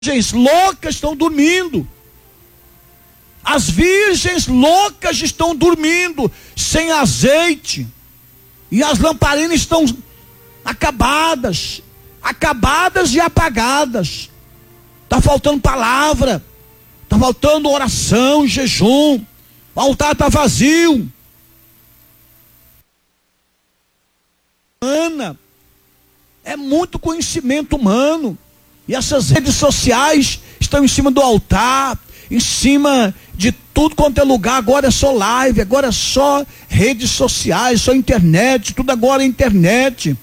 virgens loucas estão dormindo. As virgens loucas estão dormindo, sem azeite. E as lamparinas estão acabadas e apagadas. Está faltando palavra, está faltando oração, jejum. O altar está vazio. É muito conhecimento humano. E essas redes sociais estão em cima do altar, em cima de tudo quanto é lugar. Agora é só live, agora é só redes sociais, só internet, tudo agora é internet.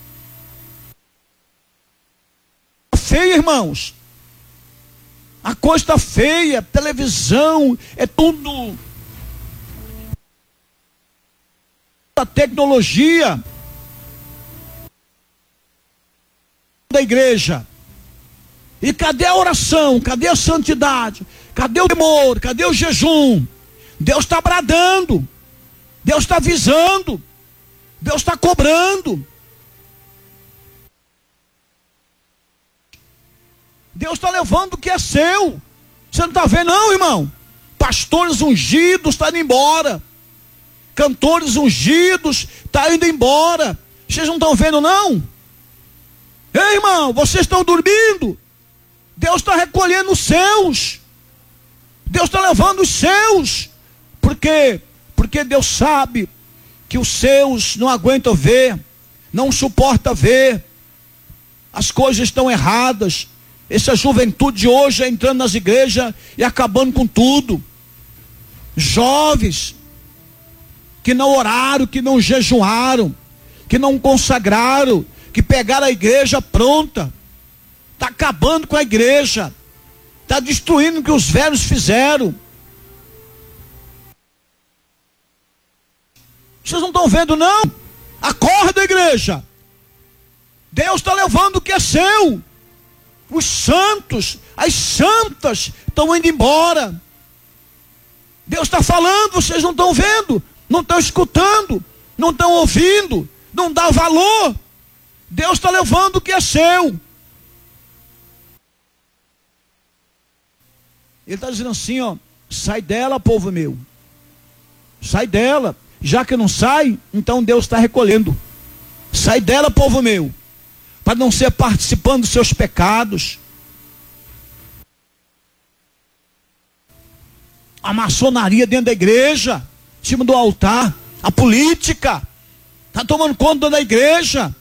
Feia, irmãos. A coisa está feia, televisão, é tudo. A tecnologia da igreja. E cadê a oração? Cadê a santidade? Cadê o temor? Cadê o jejum? Deus está bradando. Deus está avisando. Deus está cobrando. Deus está levando o que é seu. Você não está vendo, não, irmão? Pastores ungidos estão indo embora. Cantores ungidos estão indo embora. Vocês não estão vendo, não? Ei, irmão, vocês estão dormindo. Deus está recolhendo os seus. Deus está levando os seus. Por quê? Porque Deus sabe que os seus não aguentam ver, não suportam ver. As coisas estão erradas. Essa juventude de hoje é entrando nas igrejas e acabando com tudo. Jovens que não oraram, que não jejuaram, que não consagraram, que pegaram a igreja pronta. Está acabando com a igreja. Está destruindo o que os velhos fizeram. Vocês não estão vendo, não? Acorda, igreja. Deus está levando o que é seu. Os santos, as santas estão indo embora. Deus está falando, vocês não estão vendo, não estão escutando, não estão ouvindo, não dá valor. Deus está levando o que é seu. Ele está dizendo assim, ó, sai dela, povo meu. Sai dela. Já que não sai, então Deus está recolhendo. Sai dela, povo meu. Para não ser participando dos seus pecados. A maçonaria dentro da igreja, em cima do altar, a política, está tomando conta da igreja.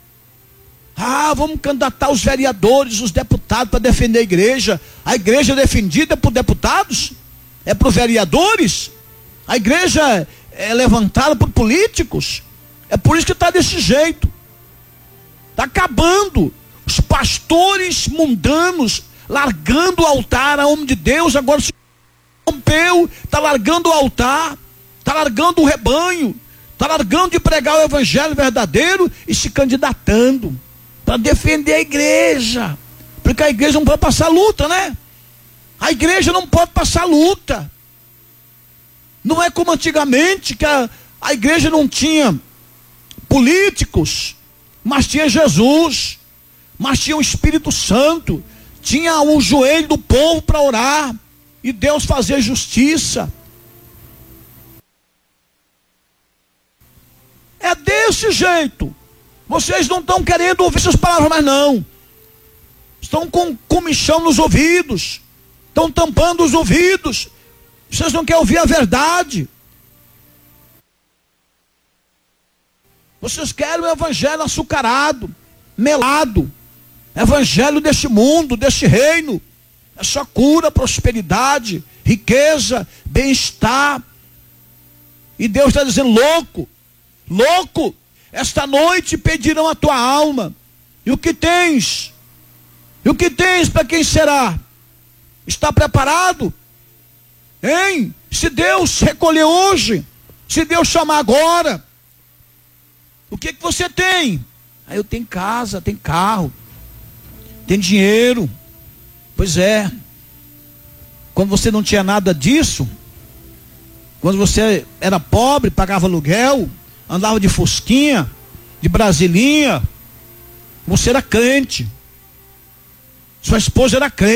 Vamos candidatar os vereadores, os deputados para defender a igreja. A igreja é defendida por deputados? É por vereadores? A igreja é levantada por políticos? É por isso que está desse jeito. Está acabando. Os pastores mundanos largando o altar a homem de Deus, agora se rompeu, está largando o altar, está largando o rebanho, está largando de pregar o evangelho verdadeiro e se candidatando para defender a igreja, porque a igreja não pode passar luta, né? A igreja não pode passar luta. Não é como antigamente, que a igreja não tinha políticos, mas tinha Jesus, mas tinha o Espírito Santo, tinha o joelho do povo para orar, e Deus fazer justiça. É desse jeito. Vocês não estão querendo ouvir essas palavras mais não. Estão com comichão nos ouvidos. Estão tampando os ouvidos. Vocês não querem ouvir a verdade. Vocês querem o evangelho açucarado, melado. Evangelho deste mundo, deste reino. É só cura, prosperidade, riqueza, bem-estar. E Deus está dizendo, louco, louco. Esta noite pedirão a tua alma. E o que tens? E o que tens para quem será? Está preparado? Hein? Se Deus recolher hoje, se Deus chamar agora, o que você tem? Eu tenho casa, tenho carro, tenho dinheiro. Pois é. Quando você não tinha nada disso, quando você era pobre, pagava aluguel, andava de fusquinha, de brasilinha, você era crente. Sua esposa era crente.